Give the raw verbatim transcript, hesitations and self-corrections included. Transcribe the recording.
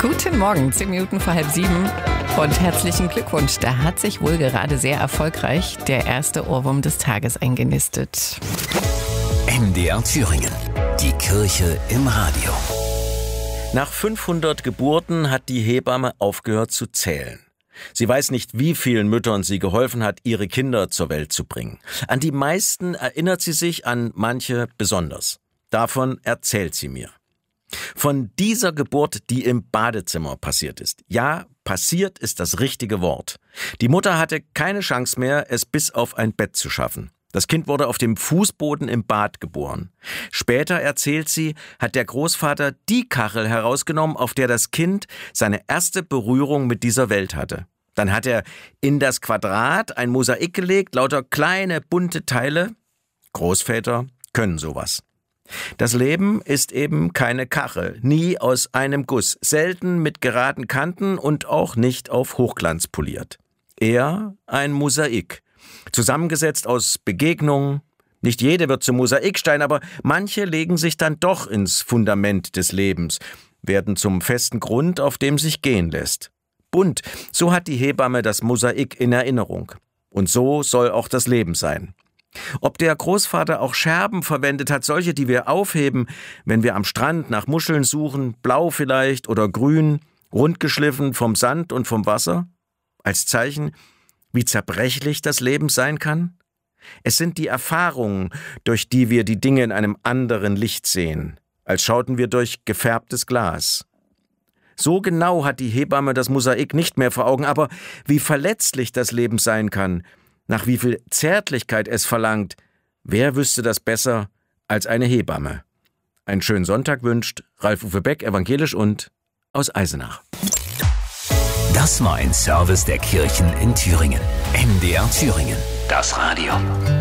Guten Morgen, zehn Minuten vor halb sieben und herzlichen Glückwunsch. Da hat sich wohl gerade sehr erfolgreich der erste Ohrwurm des Tages eingenistet. M D R Thüringen, die Kirche im Radio. Nach fünfhundert Geburten hat die Hebamme aufgehört zu zählen. Sie weiß nicht, wie vielen Müttern sie geholfen hat, ihre Kinder zur Welt zu bringen. An die meisten erinnert sie sich, an manche besonders. Davon erzählt sie mir. Von dieser Geburt, die im Badezimmer passiert ist. Ja, passiert ist das richtige Wort. Die Mutter hatte keine Chance mehr, es bis auf ein Bett zu schaffen. Das Kind wurde auf dem Fußboden im Bad geboren. Später, erzählt sie, hat der Großvater die Kachel herausgenommen, auf der das Kind seine erste Berührung mit dieser Welt hatte. Dann hat er in das Quadrat ein Mosaik gelegt, lauter kleine, bunte Teile. Großväter können sowas. Das Leben ist eben keine Kachel, nie aus einem Guss, selten mit geraden Kanten und auch nicht auf Hochglanz poliert. Eher ein Mosaik. Zusammengesetzt aus Begegnungen. Nicht jede wird zum Mosaikstein, aber manche legen sich dann doch ins Fundament des Lebens, werden zum festen Grund, auf dem sich gehen lässt. Bunt, so hat die Hebamme das Mosaik in Erinnerung. Und so soll auch das Leben sein. Ob der Großvater auch Scherben verwendet hat, solche, die wir aufheben, wenn wir am Strand nach Muscheln suchen, blau vielleicht oder grün, rundgeschliffen vom Sand und vom Wasser, als Zeichen, wie zerbrechlich das Leben sein kann? Es sind die Erfahrungen, durch die wir die Dinge in einem anderen Licht sehen, als schauten wir durch gefärbtes Glas. So genau hat die Hebamme das Mosaik nicht mehr vor Augen, aber wie verletzlich das Leben sein kann, nach wie viel Zärtlichkeit es verlangt, wer wüsste das besser als eine Hebamme? Einen schönen Sonntag wünscht Ralf-Uwe Beck, evangelisch und aus Eisenach. Das war ein Service der Kirchen in Thüringen. M D R Thüringen, das Radio.